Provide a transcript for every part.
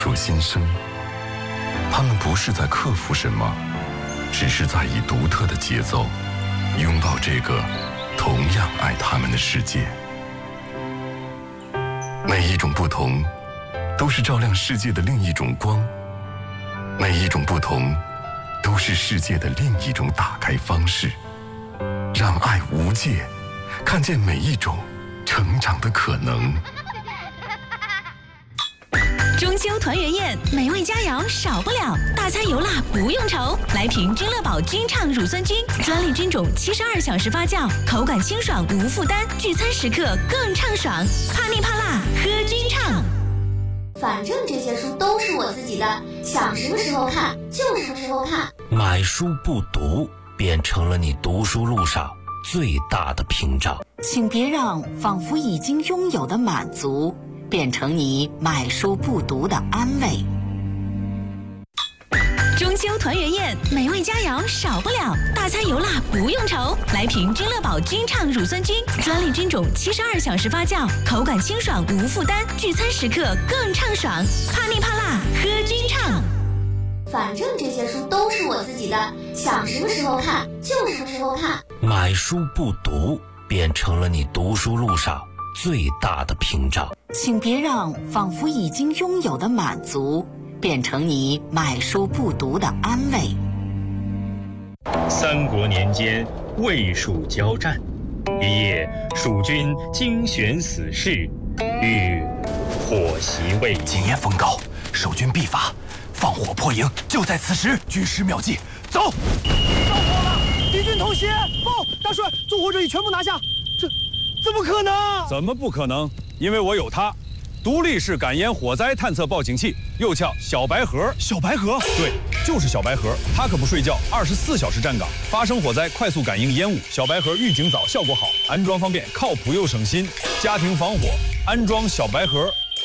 入心声。他们不是在克服什么，只是在以独特的节奏拥抱这个同样爱他们的世界。每一种不同都是照亮世界的另一种光，每一种不同都是世界的另一种打开方式。让爱无界，看见每一种成长的可能。 中秋团圆宴，美味佳肴少不了，大餐油辣不用愁。来瓶君乐宝君畅乳酸菌，专利菌种，72小时发酵，口感清爽无负担，聚餐时刻更畅爽。怕腻怕辣，喝君畅。 反正这些书都是我自己的，想什么时候看就什么时候看。 买书不读，变成了你读书路上最大的屏障。 请别让仿佛已经拥有的满足变成你买书不读的安慰。 中秋团圆宴，美味佳肴少不了，大餐油辣不用愁。来瓶君乐宝君畅乳酸菌，专利菌种，72小时发酵，口感清爽无负担，聚餐时刻更畅爽。怕腻怕辣，喝君畅。 反正这些书都是我自己的，想什么时候看就什么时候看。 买书不读，变成了你读书路上最大的屏障。 请别让仿佛已经拥有的满足变成你买书不读的安慰。 三国年间，魏蜀交战，一夜，蜀军精选死士，欲火袭魏营。 今夜风高，守军必发，放火破营，就在此时。军师妙计，走！ 着火了，敌军偷袭！报，大帅，纵火者已全部拿下。这怎么可能？ 怎么不可能？因为我有它，独立式感烟火灾探测报警器，又叫小白盒。 小白盒？ 对，就是小白盒，它可不睡觉，24小时站岗，发生火灾快速感应烟雾。小白盒预警早，效果好，安装方便，靠谱又省心。家庭防火，安装小白盒。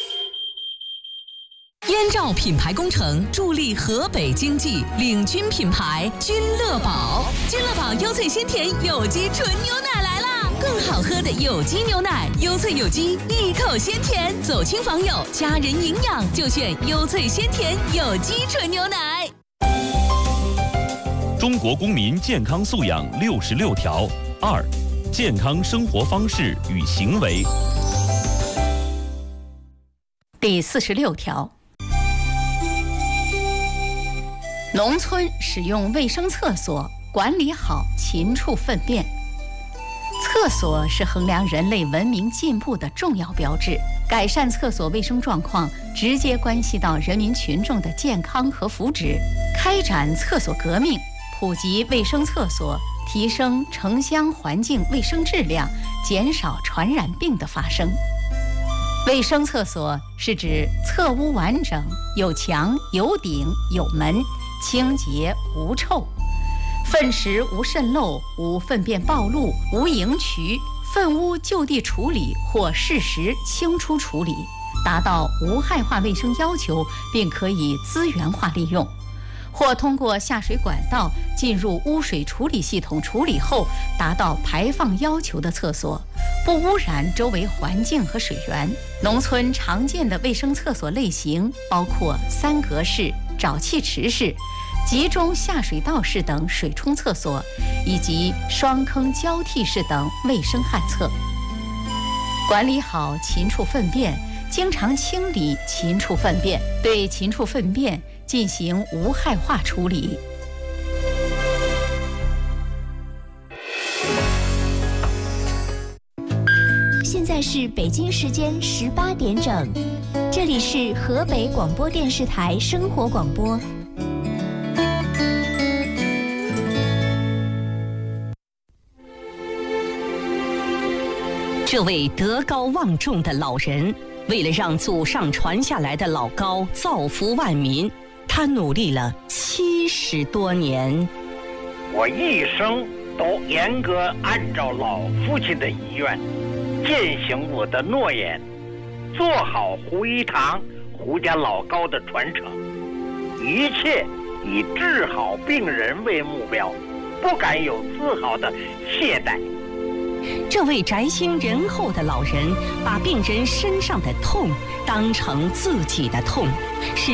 燕赵品牌工程助力河北经济，领军品牌君乐宝。君乐宝优萃鲜甜有机纯牛奶来啦！更好喝的有机牛奶，优萃有机，一口鲜甜。走亲访友，家人营养就选优萃鲜甜有机纯牛奶。 中国公民健康素养66条2，健康生活方式与行为。 第46条。农村使用卫生厕所，管理好禽畜粪便。厕所是衡量人类文明进步的重要标志，改善厕所卫生状况，直接关系到人民群众的健康和福祉。开展厕所革命，普及卫生厕所，提升城乡环境卫生质量，减少传染病的发生。卫生厕所是指厕屋完整，有墙、有顶、有门，清洁无臭，粪食无渗漏，无粪便暴露，无萦渠，粪污就地处理或适时清除处理，达到无害化卫生要求，并可以资源化利用。或通过下水管道进入污水处理系统处理后，达到排放要求的厕所，不污染周围环境和水源。农村常见的卫生厕所类型包括三格式、沼气池式、集中下水道式等水冲厕所，以及双坑交替式等卫生旱厕。管理好禽畜粪便，经常清理禽畜粪便，对禽畜粪便进行无害化处理。 现在是北京时间18点整，这里是河北广播电视台生活广播。 这位德高望重的老人，为了让祖上传下来的老高造福万民，他努力了70多年。 我一生都严格按照老父亲的遗愿，践行我的诺言，做好胡一堂、胡家老高的传承，一切以治好病人为目标，不敢有丝毫的懈怠。 这位宅心仁厚的老人，把病人身上的痛当成自己的痛，是